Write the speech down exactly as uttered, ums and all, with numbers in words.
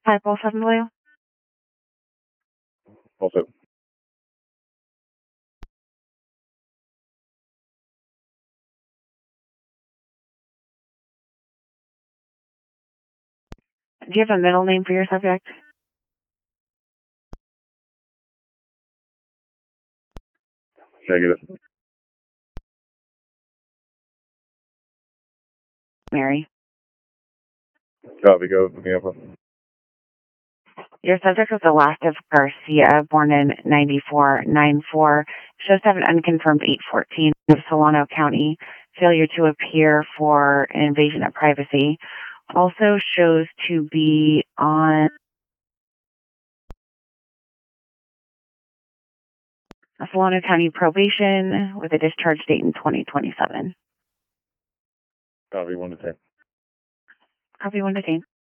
five oh seven W. Also. Do you have a middle name for your subject? Negative. Mary. Copy, go with the info. Your subject was Elastis Garcia, born in ninety-four ninety-four. Shows to have an unconfirmed eight fourteen of Solano County. Failure to appear for an invasion of privacy. Also shows to be on Solano County probation with a discharge date in twenty twenty-seven. Copy, one to ten. Copy one to ten.